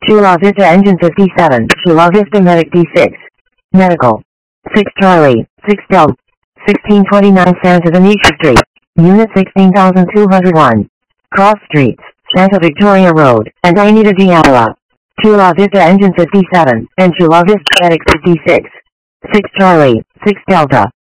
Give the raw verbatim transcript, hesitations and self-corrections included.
Chula Vista Engine fifty-seven, Chula Vista Medic D six. Medical. six Charlie, six Delta. sixteen twenty-nine Santa Venetia Street. Unit sixteen thousand two hundred one. Cross Streets, Santa Victoria Road, and Avenida de Alba. Chula Vista Engine fifty-seven, and Chula Vista Medic fifty-six. six Charlie, six Delta.